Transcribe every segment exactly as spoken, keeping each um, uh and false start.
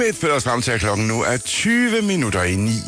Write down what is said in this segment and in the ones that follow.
Et følger os frem til, at klokken nu er tyve minutter i ni.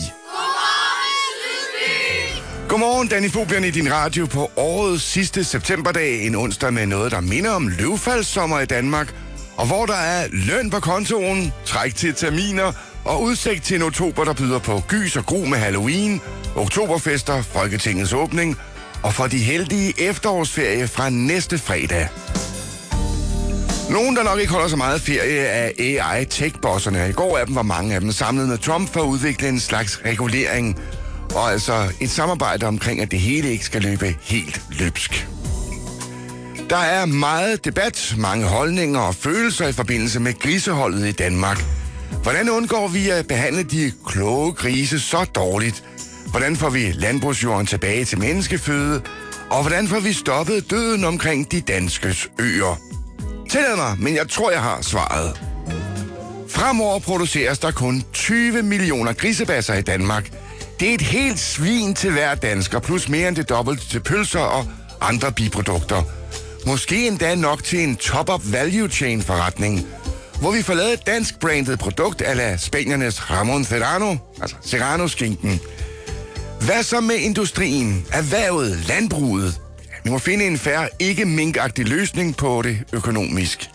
Godmorgen, Danny Fobian i din radio på årets sidste septemberdag. En onsdag med noget, der minder om løvfaldssommer i Danmark. Og hvor der er løn på kontoen, træk til terminer og udsigt til en oktober, der byder på gys og gru med Halloween, oktoberfester, Folketingets åbning og for de heldige efterårsferie fra næste fredag. Nogen, der nok ikke holder så meget ferie, af A I-tech-bosserne. I går af dem var mange af dem samlet med Trump for at udvikle en slags regulering. Og altså et samarbejde omkring, at det hele ikke skal løbe helt løbsk. Der er meget debat, mange holdninger og følelser i forbindelse med griseholdet i Danmark. Hvordan undgår vi at behandle de kloge grise så dårligt? Hvordan får vi landbrugsjorden tilbage til menneskeføde? Og hvordan får vi stoppet døden omkring de danskes øer? Tillad mig, men jeg tror, jeg har svaret. Fremover produceres der kun tyve millioner grisebasser i Danmark. Det er et helt svin til hver dansker, plus mere end det dobbelte til pølser og andre biprodukter. Måske endda nok til en top-up value chain forretning, hvor vi får lavet et dansk brandet produkt a la spaniernes Ramon Serrano, altså Serrano-skinken. Hvad så med industrien, erhvervet, landbruget? Vi må finde en fair, ikke minkagtig løsning på det økonomisk.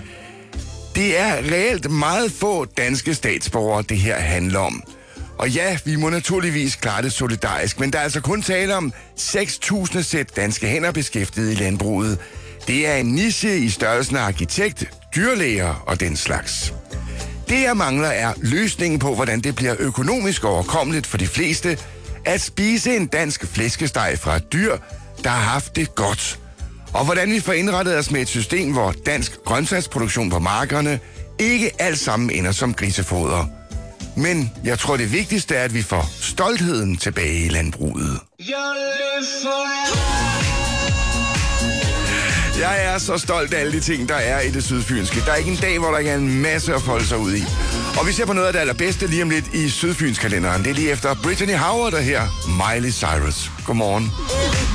Det er reelt meget få danske statsborgere, det her handler om. Og ja, vi må naturligvis klare det solidarisk, men der er altså kun tale om seks tusind sæt danske hænder beskæftiget i landbruget. Det er en niche i størrelsen af arkitekt, dyrlæger og den slags. Det jeg mangler er løsningen på, hvordan det bliver økonomisk overkommeligt for de fleste at spise en dansk flæskesteg fra et dyr, der har haft det godt. Og hvordan vi får indrettet os med et system, hvor dansk grøntsagsproduktion på markerne ikke alt sammen ender som grisefoder. Men jeg tror, det vigtigste er, at vi får stoltheden tilbage i landbruget. Jeg er så stolt af alle de ting, der er i det sydfynske. Der er ikke en dag, hvor der ikke er en masse at folde sig ud i. Og vi ser på noget af det allerbedste lige om lidt i Sydfynskalenderen. Det er lige efter Brittany Howard, der her Miley Cyrus. Godmorgen.